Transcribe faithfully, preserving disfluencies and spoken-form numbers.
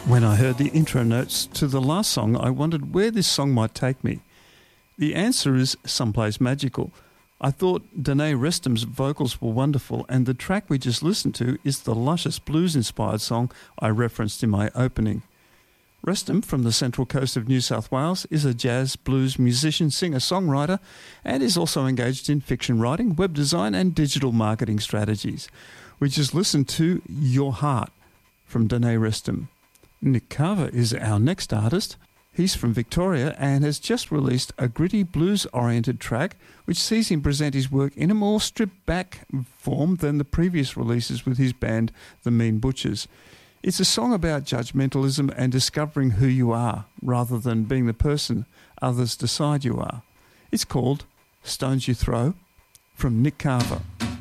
When I heard the intro notes to the last song, I wondered where this song might take me. The answer is someplace magical. I thought Danae Restam's vocals were wonderful, and the track we just listened to is the luscious blues-inspired song I referenced in my opening. Restam, from the central coast of New South Wales, is a jazz blues musician, singer-songwriter, and is also engaged in fiction writing, web design, and digital marketing strategies. We just listened to Your Heart from Danae Restam. Nick Carver is our next artist. He's from Victoria and has just released a gritty blues-oriented track which sees him present his work in a more stripped-back form than the previous releases with his band The Mean Butchers. It's a song about judgmentalism and discovering who you are rather than being the person others decide you are. It's called Stones You Throw from Nick Carver.